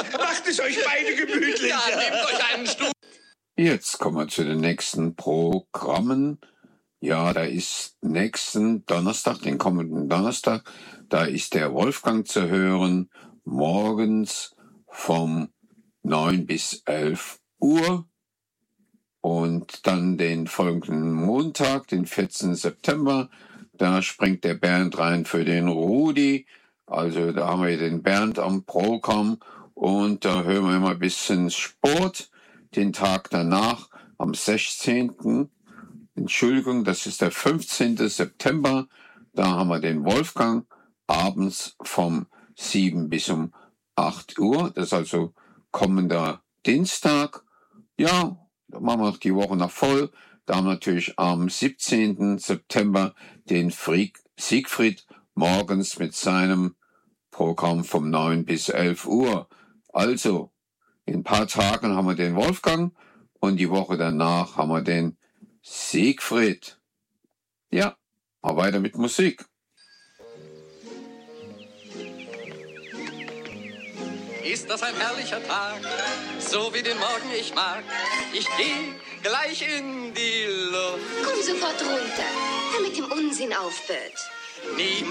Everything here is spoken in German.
Macht es euch beide gemütlich. Ja, nehmt euch einen Stuhl. Jetzt kommen wir zu den nächsten Programmen. Ja, da ist nächsten Donnerstag, den kommenden Donnerstag, da ist der Wolfgang zu hören, morgens vom 9 bis 11 Uhr. Und dann den folgenden Montag, den 14. September, da springt der Bernd rein für den Rudi. Also da haben wir den Bernd am Programm und da hören wir immer ein bisschen Sport. Den Tag danach, am 16. Entschuldigung, das ist der 15. September, da haben wir den Wolfgang abends vom 7 bis um 8 Uhr. Das ist also kommender Dienstag. Ja, da machen wir noch die Woche noch voll. Da haben wir natürlich am 17. September den Siegfried morgens mit seinem Programm vom 9 bis 11 Uhr. Also, in ein paar Tagen haben wir den Wolfgang und die Woche danach haben wir den Siegfried. Ja, mal weiter mit Musik. Ist das ein herrlicher Tag, so wie den Morgen ich mag. Ich geh gleich in die Luft. Komm sofort runter, damit dem Unsinn aufhört. Niemand